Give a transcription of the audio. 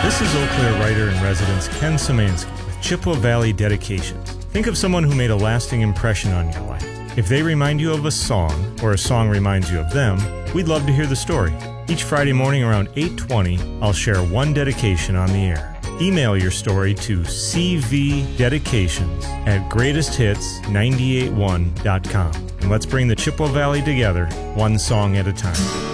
This is Eau Claire writer-in-residence Ken Szymanski with Chippewa Valley Dedications. Think of someone who made a lasting impression on your life. If they remind you of a song, or a song reminds you of them, we'd love to hear the story. Each Friday morning around 8:20, I'll share one dedication on the air. Email your story to cvdedications@greatesthits981.com. And let's bring the Chippewa Valley together, one song at a time.